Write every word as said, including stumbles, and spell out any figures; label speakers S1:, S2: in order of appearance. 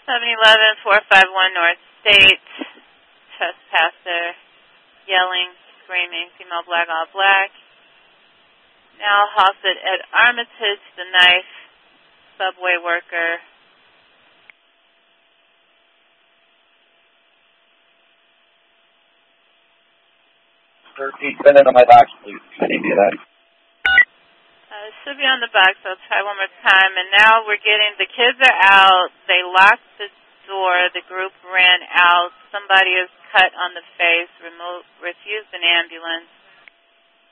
S1: seven eleven, four five one North State, trespasser, yelling, screaming, female black, all black. Now halted at Armitage, the knife, subway worker.
S2: thirteen, send it on my box, please. I didn't do that.
S1: Uh, it should be on the box. I'll try one more time. And now we're getting, the kids are out. They locked the door. The group ran out. Somebody is cut on the face, removed, refused an ambulance.